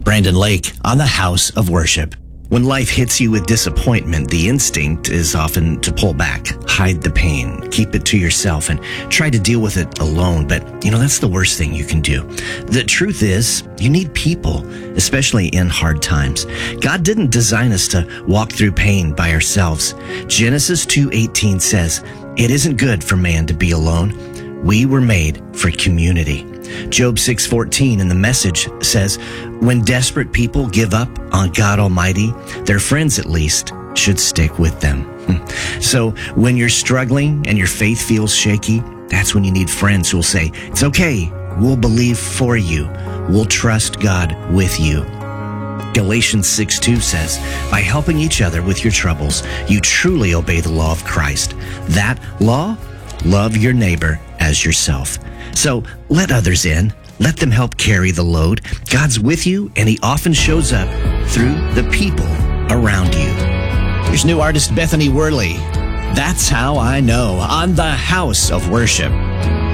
Brandon Lake on the House of Worship. When life hits you with disappointment, the instinct is often to pull back, hide the pain, keep it to yourself, and try to deal with it alone. But, that's the worst thing you can do. The truth is, you need people, especially in hard times. God didn't design us to walk through pain by ourselves. Genesis 2:18 says, "It isn't good for man to be alone. We were made for community." Job 6:14 in the Message says, "When desperate people give up on God Almighty, their friends at least should stick with them." So when you're struggling and your faith feels shaky, that's when you need friends who will say, "It's okay. We'll believe for you. We'll trust God with you." Galatians 6:2 says, "By helping each other with your troubles, you truly obey the law of Christ. That law? Love your neighbor as yourself." So let others in. Let them help carry the load. God's with you, and he often shows up through the people around you. Here's new artist Bethany Worley. That's How I Know on the House of Worship.